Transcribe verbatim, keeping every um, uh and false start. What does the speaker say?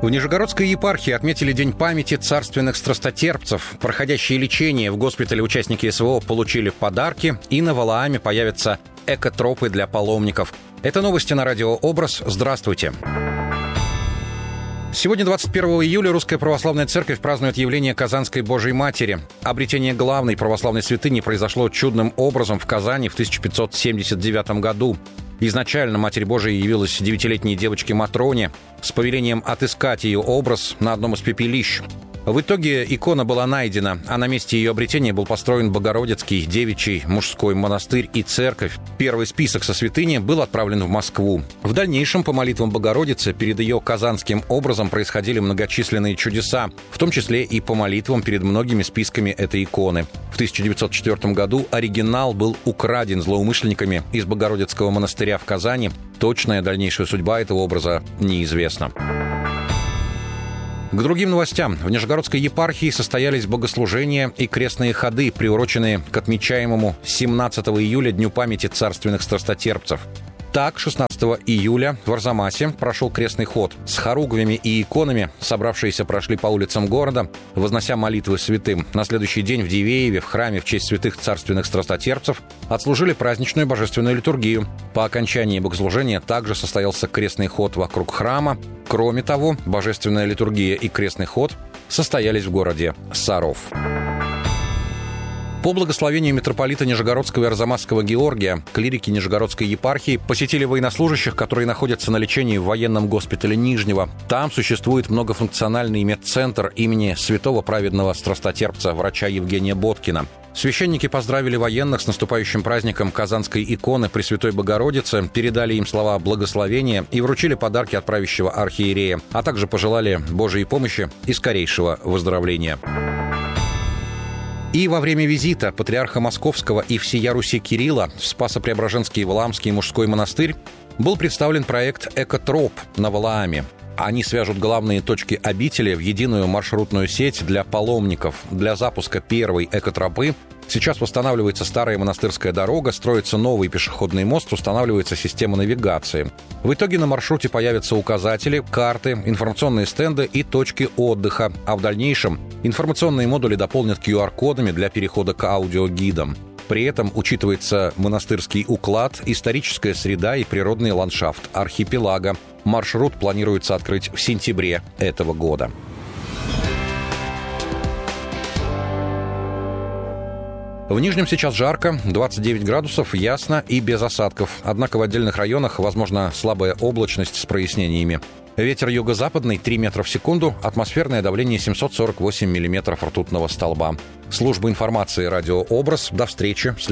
В Нижегородской епархии отметили День памяти царственных страстотерпцев. Проходящие лечение в госпитале участники СВО получили подарки, и на Валааме появятся экотропы для паломников. Это новости на радио «Образ». Здравствуйте. Сегодня, двадцать первого июля, Русская Православная Церковь празднует явление Казанской Божией Матери. Обретение главной православной святыни произошло чудным образом в Казани в тысяча пятьсот семьдесят девятом году. Изначально Матерь Божия явилась девятилетней девочке Матроне с повелением отыскать ее образ на одном из пепелищ. В итоге икона была найдена, а на месте ее обретения был построен Богородицкий девичий мужской монастырь и церковь. Первый список со святыни был отправлен в Москву. В дальнейшем по молитвам Богородицы перед ее казанским образом происходили многочисленные чудеса, в том числе и по молитвам перед многими списками этой иконы. В тысяча девятьсот четвёртом году оригинал был украден злоумышленниками из Богородицкого монастыря в Казани. Точная дальнейшая судьба этого образа неизвестна. К другим новостям. В Нижегородской епархии состоялись богослужения и крестные ходы, приуроченные к отмечаемому семнадцатого июля Дню памяти царственных страстотерпцев. Так, шестнадцатого июля в Арзамасе прошел крестный ход. С хоругвями и иконами собравшиеся прошли по улицам города, вознося молитвы святым. На следующий день в Дивееве, в храме в честь святых царственных страстотерпцев, отслужили праздничную божественную литургию. По окончании богослужения также состоялся крестный ход вокруг храма. Кроме того, божественная литургия и крестный ход состоялись в городе Саров. По благословению митрополита Нижегородского и Арзамасского Георгия, клирики Нижегородской епархии посетили военнослужащих, которые находятся на лечении в военном госпитале Нижнего. Там существует многофункциональный медцентр имени святого праведного страстотерпца, врача Евгения Боткина. Священники поздравили военных с наступающим праздником Казанской иконы Пресвятой Богородицы, передали им слова благословения и вручили подарки от правящего архиерея, а также пожелали Божьей помощи и скорейшего выздоровления. И во время визита патриарха Московского и всея Руси Кирилла в Спасо-Преображенский Валаамский мужской монастырь был представлен проект «Экотроп» на Валааме. Они свяжут главные точки обители в единую маршрутную сеть для паломников. Для запуска первой экотропы сейчас восстанавливается старая монастырская дорога, строится новый пешеходный мост, устанавливается система навигации. В итоге на маршруте появятся указатели, карты, информационные стенды и точки отдыха, а в дальнейшем информационные модули дополнят ку ар-кодами для перехода к аудиогидам. При этом учитывается монастырский уклад, историческая среда и природный ландшафт архипелага. Маршрут планируется открыть в сентябре этого года. В Нижнем сейчас жарко, двадцать девять градусов, ясно и без осадков. Однако в отдельных районах возможна слабая облачность с прояснениями. Ветер юго-западный три метра в секунду, атмосферное давление семьсот сорок восемь миллиметров ртутного столба. Служба информации «Радио Образ». До встречи.